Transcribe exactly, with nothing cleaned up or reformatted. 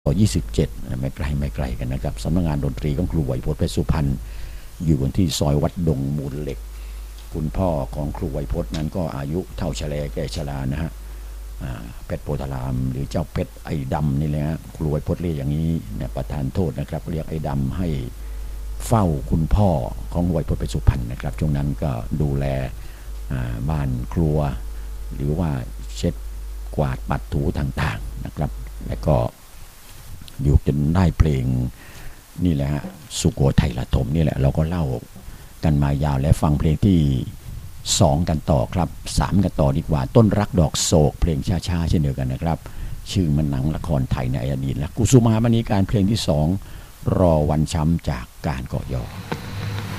ยี่สิบเจ็ดไม่ไกลไม่ไกลกันนะครับสำนักงานดนตรีของครูไหวพจน์เพชรสุพรรณอยู่กันที่ซอยวัดดงมูลเหล็กคุณพ่อของครูไหวพจน์นั้นก็อายุเท่าแฉลแก่ชรานะฮะเพชรโพธารามหรือเจ้าเพชรไอ้ดำนี่แหละครูไหวพจน์เรียกอย่างนี้เนี่ยประธานโทษนะครับเรียกไอ้ดำให้เฝ้าคุณพ่อของไหวพจน์เพชรสุพรรณนะครับช่วงนั้นก็ดูแลบ้านครัวหรือว่าเช็ดกวาดปัดถูต่างๆนะครับแล้วก็อยู่จนได้เพลงนี่แหละฮะสุโขทัยละถมนี่แหละเราก็เล่ากันมายาวและฟังเพลงที่สองกันต่อครับสามกันต่อดีกว่าต้นรักดอกโศกเพลงช้าๆเช่นเดียวกันนะครับชื่อมันหนังละครไทยในอดีตและกุสุมามณีการเพลงที่สองรอวันช้ำจากการเกาะยอ